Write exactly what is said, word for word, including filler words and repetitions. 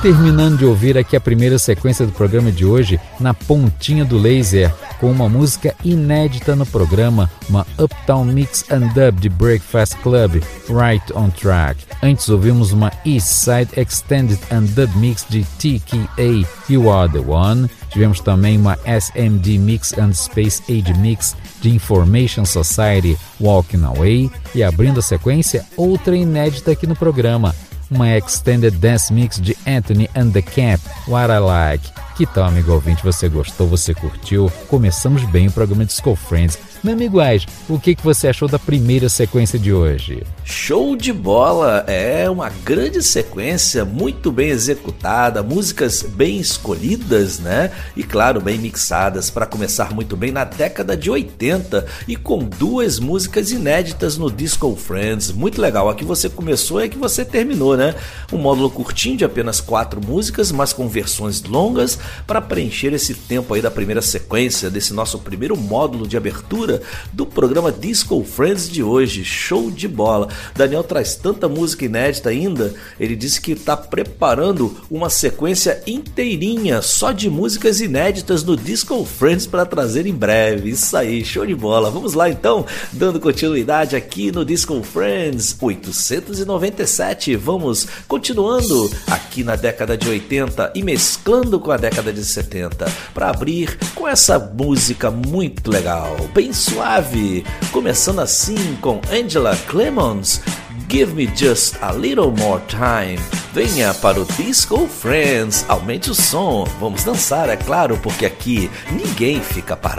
Terminando de ouvir aqui a primeira sequência do programa de hoje, Na Pontinha do Laser, com uma música inédita no programa, uma Uptown Mix and Dub de Breakfast Club, Right on Track. Antes ouvimos uma East Side Extended and Dub Mix de T K A, You Are The One. Tivemos também uma S M D Mix and Space Age Mix de Information Society, Walking Away. E abrindo a sequência, outra inédita aqui no programa, uma Extended Dance Mix de Anthony and the Camp, What I Like. Que tal, amigo ouvinte? Você gostou? Você curtiu? Começamos bem o programa Disco Friends. Meu amigo Ais, o que, que você achou da primeira sequência de hoje? Show de bola! É uma grande sequência, muito bem executada, músicas bem escolhidas, né? E claro, bem mixadas, para começar muito bem na década de oitenta e com duas músicas inéditas no Disco Friends. Muito legal, a que você começou e a que você terminou, né? Um módulo curtinho de apenas quatro músicas, mas com versões longas para preencher esse tempo aí da primeira sequência, desse nosso primeiro módulo de abertura do programa Disco Friends de hoje. Show de bola! Daniel traz tanta música inédita ainda, ele disse que está preparando uma sequência inteirinha só de músicas inéditas no Disco Friends para trazer em breve. Isso aí, show de bola! Vamos lá então, dando continuidade aqui no Disco Friends oitocentos e noventa e sete. Vamos continuando aqui na década de oitenta e mesclando com a década de setenta para abrir com essa música muito legal, bem suave, começando assim com Angela Clemons, Give Me Just a Little More Time. Venha para o Disco Friends, aumente o som, vamos dançar, é claro, porque aqui ninguém fica parado.